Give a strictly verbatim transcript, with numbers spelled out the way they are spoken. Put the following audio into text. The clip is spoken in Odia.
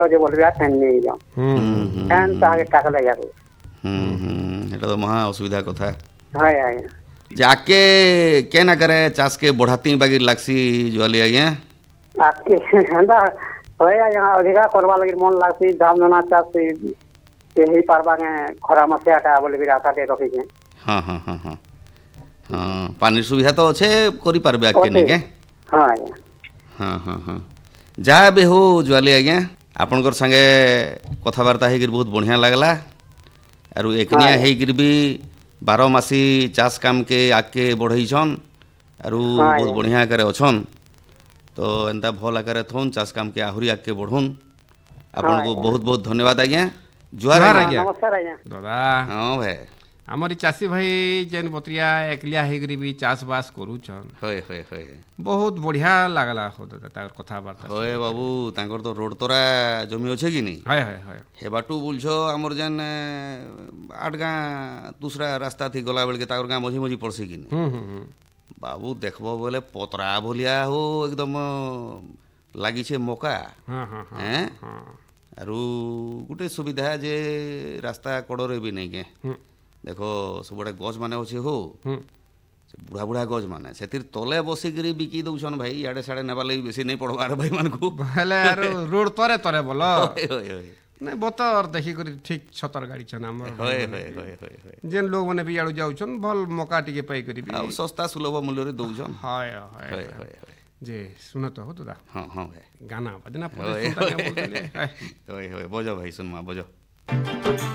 যে বলবি আর ফ্যান নিয়ে যাও ফ্যান তাকে টাকা লাগে হুম হুম এটা তো মহা অসুবিধা কথা হয় আଜ୍ଞା যে আগে কেন করে চাষকে বঢ়াতি বাগি লাগছি জুয়ালি আজ্ঞা আজকে হেন্তা হয় আଜ୍ଞା ଅଧିକା করবা লাগি মন লাগছি ধান ধনা চাষ ହେଇ ପାରବା ଖରା ମସିଆଟା ବୋଲିକି ଆଶାଟେ ରଖିଛେ হ্যাঁ হ্যাঁ হ্যাঁ হ্যাঁ হ্যাঁ পানির সুবিধা তো আছে করিপারবে আগে নাকি ହଁ ଆଜ୍ଞା হ্যাঁ হ্যাঁ হ্যাঁ ଯାହା ବି ହଉ ଜୁଆଲି ଆଜ୍ଞା ଆପଣଙ୍କର ସାଙ୍ଗେ କଥାବାର୍ତ୍ତା ହେଇକିରି ବହୁତ ବଢ଼ିଆ ଲାଗଲା ଆରୁ ଏକନିଆ ହେଇକିରି ବି ବାର ମାସି ଚାଷ କାମକେ ଆଗକେ ବଢ଼େଇଛନ୍ ଆରୁ ବହୁତ ବଢ଼ିଆ ଆକାରେ ଅଛନ୍ ତ ଏନ୍ତା ଭଲ ଆକାରେ ଥଉନ୍ ଚାଷ କାମକେ ଆହୁରି ଆଗକେ ବଢ଼ୁନ୍ ଆପଣଙ୍କୁ ବହୁତ ବହୁତ ଧନ୍ୟବାଦ ଆଜ୍ଞା ଜୁହାର ଆଜ୍ଞା ନମସ୍କାର ଆଜ୍ଞା ଦାଦା ହଁ ଭାଇ ଆମରି ଚାଷୀ ଭାଇ ଯେନ୍ ବତ୍ରିଆ ଏକଲିଆ ହେଇକରି ବି ଚାଷବାସ କରୁଛନ୍ ହଏ ହଏ ହଏ ବହୁତ ବଢ଼ିଆ ଲାଗଲା ହୋ ଦାଦା ତାଙ୍କର କଥାବାର୍ତ୍ତା ହଏ ବାବୁ ତାଙ୍କର ତ ରୋଡ଼ ତରା ଜମି ଅଛେ କି ନି ହଏ ହଏ ହଏ हे बाटू बोलछ हमर जेन आठ गाँ दूसरा रास्ता थी गला बेल के ताकर गाँ मझी मझी पड़सी कि ହୁଁ ହୁଁ ହୁଁ बाबू देखबो बोले पतरा भलिया हो एकदम लागी छे मौका ହଁ ହଁ ହଁ हैं ହଁ आरु गुटे सुविधा जे रास्ता कड़रे भी नहीं के ହୁଁ देखो सबुड़े गज माने अच्छे हो ହୁଁ से बुढ़ा बुढ़ा गज माने सेतिर तले बसिकरी बिकी दउछन भाई इआड़े साड़े नेबा लगी बेसी नहीं पड़बार भाई मानकू ହେଲେ ଆରୁ ରୋଡ ତରେ ତରେ ବୋଲ होय होय होय ନାଇଁ ବତର ଦେଖିକରି ଠିକ ଛତର ଗାଡ଼ି ଛନ୍ ଆମର होय होय होय होय होय ଯେନ୍ ଲୋକମାନେ ବି ଇଆଡ଼ୁ ଯାଉଛନ୍ ଭଲ ମକା ଟିକେ ପାଇକରି ବି ଆଉ ଶସ୍ତା ସୁଲଭ ମୂଲ୍ୟରେ ଦଉଛନ୍ ହଏ होय ହଏ होय होय ଯେ ଶୁଣ ତ ହଉ ଦାଦା ହଁ ହଁ ଭାଇ ଗାନା ବାଜନା होय ପଡେ होय होय होय बजो भाई सुनमा बजो